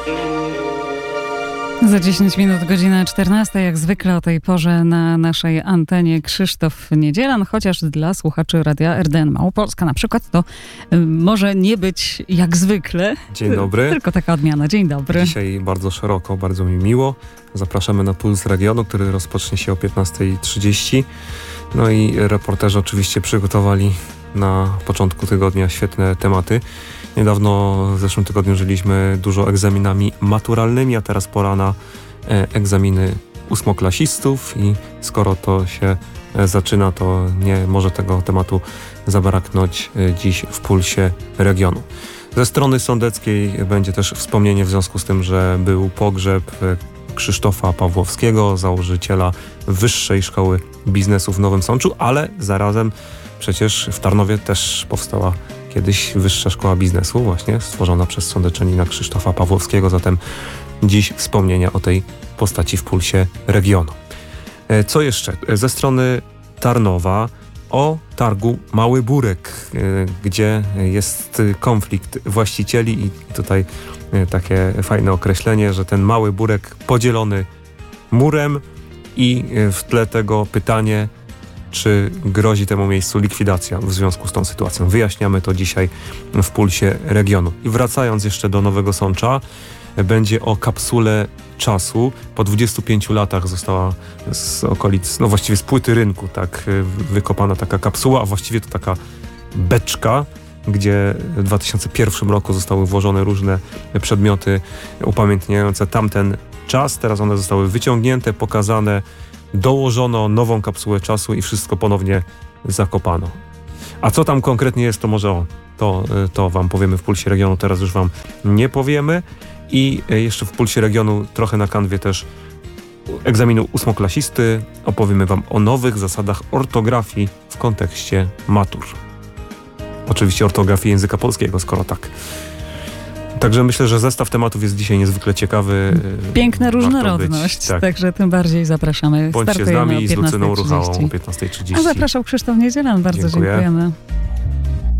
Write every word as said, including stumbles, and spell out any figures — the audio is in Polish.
Za dziesięć minut godzina czternasta, jak zwykle o tej porze na naszej antenie Krzysztof Niedzielan, chociaż dla słuchaczy Radia R D N Małopolska na przykład to y, może nie być jak zwykle. Dzień dobry. Tylko taka odmiana. Dzień dobry. Dzisiaj bardzo szeroko, bardzo mi miło. Zapraszamy na Puls Regionu, który rozpocznie się o piętnasta trzydzieści. No i reporterzy oczywiście przygotowali na początku tygodnia świetne tematy. Niedawno, w zeszłym tygodniu żyliśmy dużo egzaminami maturalnymi, a teraz pora na e, egzaminy ósmoklasistów i skoro to się e, zaczyna, to nie może tego tematu zabraknąć e, dziś w Pulsie Regionu. Ze strony sądeckiej będzie też wspomnienie w związku z tym, że był pogrzeb e, Krzysztofa Pawłowskiego, założyciela Wyższej Szkoły Biznesu w Nowym Sączu, ale zarazem przecież w Tarnowie też powstała kiedyś Wyższa Szkoła Biznesu, właśnie stworzona przez sądeczanina Krzysztofa Pawłowskiego, zatem dziś wspomnienia o tej postaci w Pulsie Regionu. Co jeszcze? Ze strony Tarnowa o targu Mały Burek, gdzie jest konflikt właścicieli i tutaj takie fajne określenie, że ten Mały Burek podzielony murem i w tle tego pytanie, czy grozi temu miejscu likwidacja w związku z tą sytuacją. Wyjaśniamy to dzisiaj w Pulsie Regionu. I wracając jeszcze do Nowego Sącza, będzie o kapsule czasu. Po dwudziestu pięciu latach została z okolic, no właściwie z płyty rynku, tak, wykopana taka kapsuła, a właściwie to taka beczka, gdzie w dwa tysiące pierwszym roku zostały włożone różne przedmioty upamiętniające tamten czas. Teraz one zostały wyciągnięte, pokazane, dołożono nową kapsułę czasu i wszystko ponownie zakopano. A co tam konkretnie jest, to może o, to, to wam powiemy w Pulsie Regionu, teraz już wam nie powiemy. I jeszcze w Pulsie Regionu trochę na kanwie też egzaminu ósmoklasisty opowiemy wam o nowych zasadach ortografii w kontekście matur. Oczywiście ortografii języka polskiego, skoro tak. Także myślę, że zestaw tematów jest dzisiaj niezwykle ciekawy. Piękna różnorodność, być, tak. Także tym bardziej zapraszamy. Bądźcie z nami z Lucyną Ruchałą o piętnasta trzydzieści. A zapraszał Krzysztof Niedzielan, bardzo Dziękuję. dziękujemy.